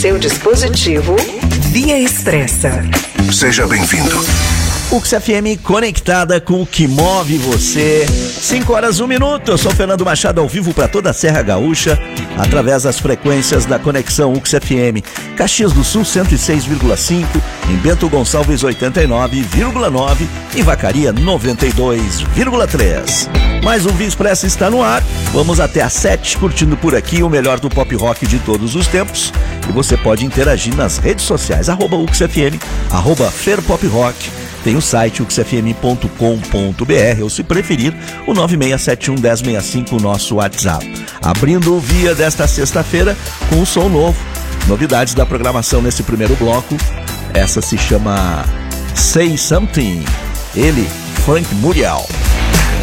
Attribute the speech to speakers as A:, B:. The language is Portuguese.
A: seu dispositivo via Expressa.
B: Seja bem-vindo.
C: UX FM conectada com o que move você. 5h01. Eu sou Fernando Machado, ao vivo para toda a Serra Gaúcha, através das frequências da Conexão UX FM. Caxias do Sul 106,5, em Bento Gonçalves 89,9 e Vacaria 92,3. Mais um Via Expressa está no ar. Vamos até às 7, curtindo por aqui o melhor do pop rock de todos os tempos. E você pode interagir nas redes sociais, @UXFM, @FerPopRock. Tem o site uxfm.com.br, ou se preferir, o 9671-1065, o nosso WhatsApp. Abrindo o Via desta sexta-feira com um som novo. Novidades da programação nesse primeiro bloco. Essa se chama Say Something. Ele, Frank Muriel.